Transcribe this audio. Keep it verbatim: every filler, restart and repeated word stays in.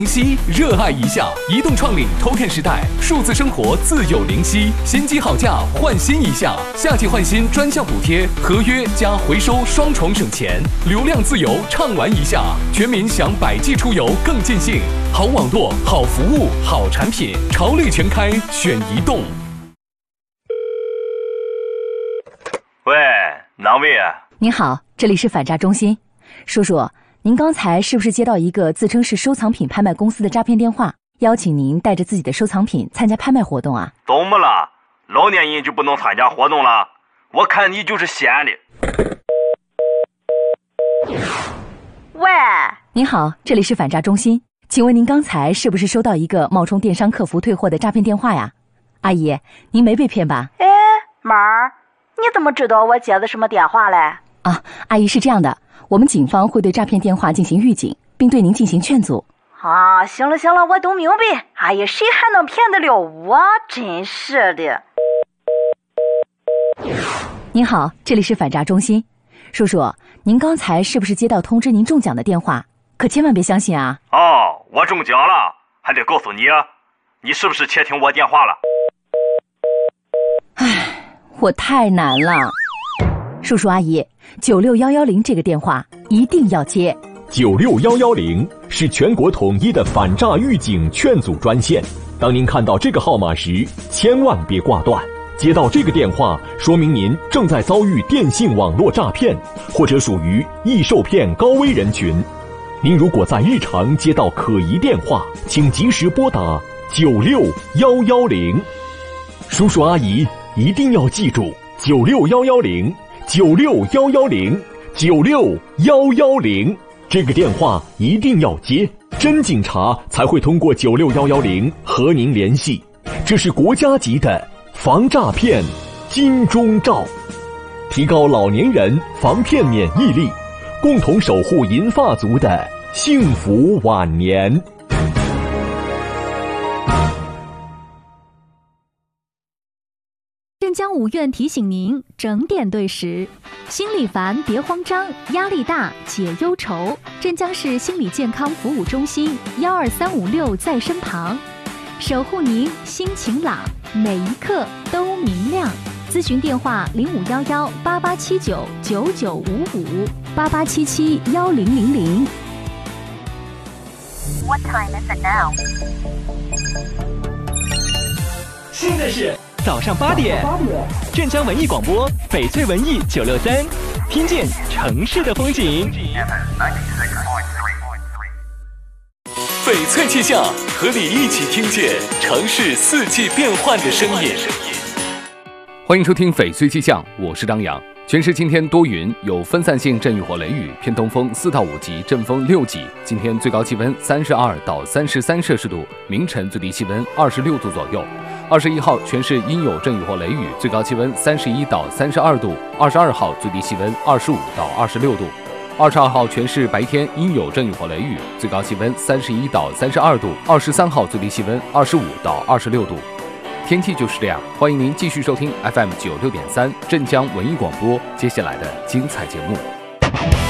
灵犀热爱一下，移动创领 Token 时代，数字生活自有灵犀，新机好价换新一下，夏季换新专项补贴，合约加回收双重省钱，流量自由畅玩一下，全民享百 G 出游更尽兴，好网络、好服务、好产品，潮类全开选移动。 喂，哪位啊？ 您好，这里是反诈中心，叔叔。您刚才是不是接到一个自称是收藏品拍卖公司的诈骗电话，邀请您带着自己的收藏品参加拍卖活动啊？ 怎么了？老年人就不能参加活动了？我看你就是闲的。 喂， 您好，这里是反诈中心，请问您刚才是不是收到一个冒充电商客服退货的诈骗电话呀？阿姨，您没被骗吧？ 哎，妈儿，你怎么知道我接的什么电话嘞？ 啊，阿姨是这样的，我们警方会对诈骗电话进行预警，并对您进行劝阻。 啊，行了行了，我都明白。哎呀，谁还能骗得了我？真是的。 您好，这里是反诈中心，叔叔，您刚才是不是接到通知您中奖的电话？可千万别相信啊！ 哦，我中奖了，还得告诉你，你是不是窃听我电话了？ 唉，我太难了。叔叔阿姨，九六一一零这个电话一定要接。 九六一一零是全国统一的反诈预警劝阻专线。当您看到这个号码时，千万别挂断。接到这个电话，说明您正在遭遇电信网络诈骗，或者属于易受骗高危人群。您如果在日常接到可疑电话，请及时拨打九六一一零。叔叔阿姨一定要记住九六一一零。九六一一零，九六一一零，这个电话一定要接，真警察才会通过九六一一零和您联系。这是国家级的防诈骗金钟罩，提高老年人防骗免疫力，共同守护银发族的幸福晚年。 镇江五院提醒您整点对时，心里烦别慌张，压力大解忧愁。镇江市心理健康服务中心幺二三五六在身旁，守护您心情朗，每一刻都明亮。咨询电话零五幺幺八八七九九九五五八八七七幺零零零。 What time is it now？ 现在是早上八点，镇江文艺广播，翡翠文艺九六三，听见城市的风景。 翡翠气象，和你一起听见城市四季变换的声音。欢迎收听翡翠气象，我是张扬。全市今天多云，有分散性阵雨或雷雨，偏东风四到五级，阵风六级。今天最高气温三十二到三十三摄氏度，凌晨最低气温二十六度左右。二十一号全市阴有阵雨或雷雨，最高气温三十一到三十二度。二十二号最低气温二十五到二十六度。二十二号全市白天阴有阵雨或雷雨，最高气温三十一到三十二度。二十三号最低气温二十五到二十六度。天气就是这样，欢迎您继续收听 F M 九六点三镇江文艺广播接下来的精彩节目。